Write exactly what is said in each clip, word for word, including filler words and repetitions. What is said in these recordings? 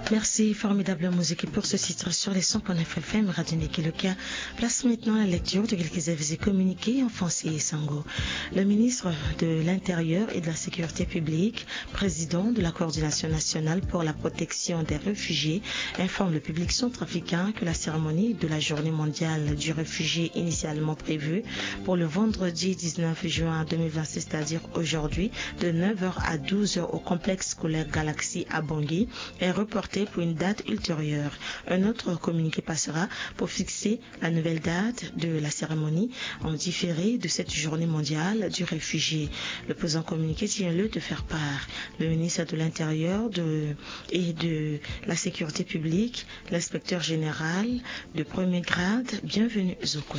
Merci, formidable musique pour ce titre sur les cent point neuf F M, Radio Nikiloka. Place maintenant la lecture de quelques avis communiqués en français et sango. Le ministre de l'Intérieur et de la Sécurité publique, président de la Coordination nationale pour la protection des réfugiés, informe le public centrafricain que la cérémonie de la Journée mondiale du réfugié initialement prévue pour le vendredi dix-neuf juin deux mille vingt-six, c'est-à-dire aujourd'hui, de neuf heures à douze heures au complexe scolaire Galaxy à Bangui, est reportée pour une date ultérieure. Un autre communiqué passera pour fixer la nouvelle date de la cérémonie en différé de cette journée mondiale du réfugié. Le présent communiqué tient lieu de faire part. Le ministre de l'Intérieur de, et de la Sécurité publique, l'inspecteur général de premier grade, bienvenue Zokwe.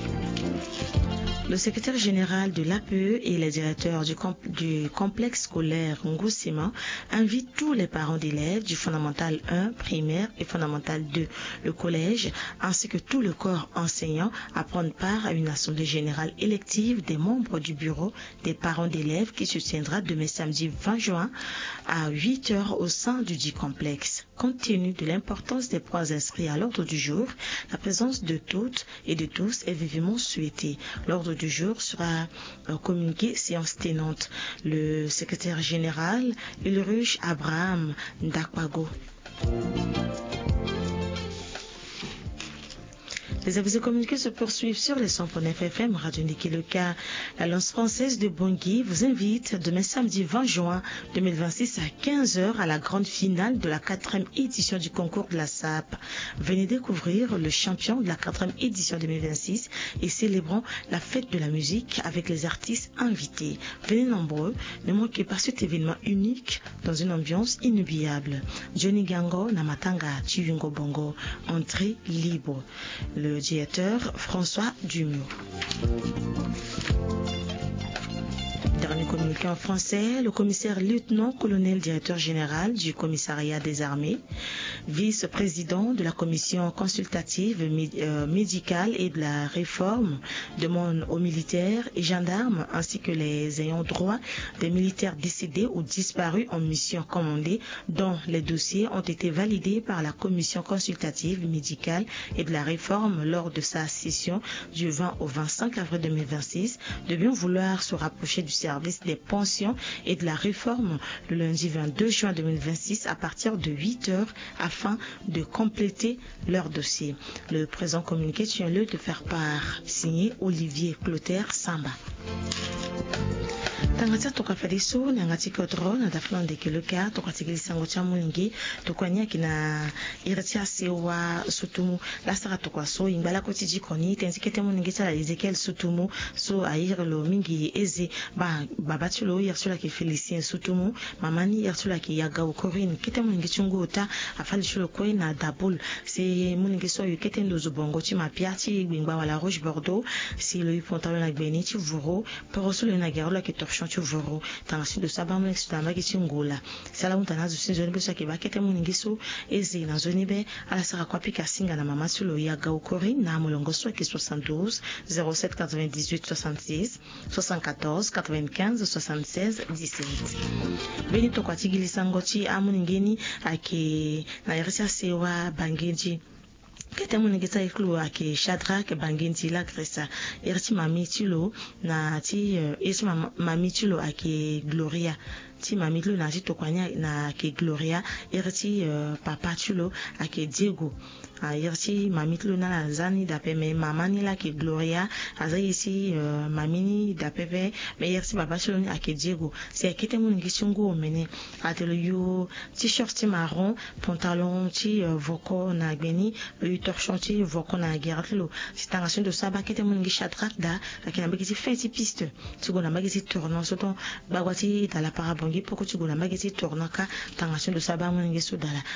Le secrétaire général de l'A P E et le directeur du, comp du complexe scolaire Ngoussima invitent tous les parents d'élèves du fondamental un, primaire et fondamental deux, le collège, ainsi que tout le corps enseignant à prendre part à une assemblée générale élective des membres du bureau des parents d'élèves qui se tiendra demain samedi vingt juin à huit heures au sein du dit complexe. Compte tenu de l'importance des points inscrits à l'ordre du jour, la présence de toutes et de tous est vivement souhaitée. L'ordre du jour sera euh, communiqué séance tenante. Le secrétaire général Ulrich Abraham Ndakwago. Les avis communiqués se poursuivent sur les cent point neuf F M, Radio Nikiloka. L'Alliance française de Bangui vous invite demain samedi vingt juin deux mille vingt-six à quinze heures à la grande finale de la quatrième édition du concours de la S A P. Venez découvrir le champion de la quatrième édition deux mille vingt-six et célébrons la fête de la musique avec les artistes invités. Venez nombreux, ne manquez pas cet événement unique dans une ambiance inoubliable. Johnny Gango, Namatanga, Tuyungo Bongo, entrée libre. Le directeur François Dumont. Dernier communiqué en français, le commissaire lieutenant-colonel directeur général du commissariat des armées, vice-président de la commission consultative euh, médicale et de la réforme, demande aux militaires et gendarmes ainsi que les ayants droit des militaires décédés ou disparus en mission commandée dont les dossiers ont été validés par la commission consultative médicale et de la réforme lors de sa session du vingt au vingt-cinq avril deux mille vingt-six, de bien vouloir se rapprocher du service des pensions et de la réforme le lundi vingt-deux juin deux mille vingt-six à partir de huit heures afin de compléter leur dossier. Le présent communiqué tient lieu de faire part. Signé Olivier Clotaire Samba. Tangatia tukafadiso na ngatika otro na dafuna ndekeloka tukatigilisa ngocha mulingi tukwanya kina iratia sewa sutumu la sara tukwaso imbala kotiji koni tenzikete muningi tala Ezekiel sutumu so air lo mingi eze ba babatulo yersula ki Félicien sutumu mamani yersula ki yaga ukorine kete muningi chungota afali chulo koi na dabul se muningi so yukete ndozo bongo chi mapiati gbingba wala Roche Bordeaux si le pantalon na gbeni chi vuro porosolo na garola ki torchon Voro tangashi do sabam l'extama ki ngula sala untana zo sinzoni beso ki bakete muningiso eze na zoni be ala sara kwa pika singa na mama sulo ya ga ukori na molongo so ki soixante-douze zéro sept quatre-vingt-dix-huit soixante-six soixante-quatorze quatre-vingt-quinze soixante-seize dix-sept benito kwa tigilisa ngoti amuningeni ake na yerisa sewa bangenji kete muningisa iklu ake Shadrach Banginti la Gresa erti mami tilo na ti esi mami tilo ake Gloria ti mami tilo na ti tokwanya na ake Gloria erti uh, papa tilo ake Diego a yerti mami tilo na la zani dape me mamani la ke Gloria azayisi uh, mamini dape me yerti papa tilo ni ake Diego c'est kete muningisi ngo mene atelo yo t-shirt marron pantalon ti uh, voko na gbeni torchon ti voko na gerlo sitangasyon do saba kete muningi Shadrach da akina bagiti fenti piste tugona bagiti tournon soton bagwati dala parabongi poko tugona bagiti tournaka tangasyon do saba muningi sudala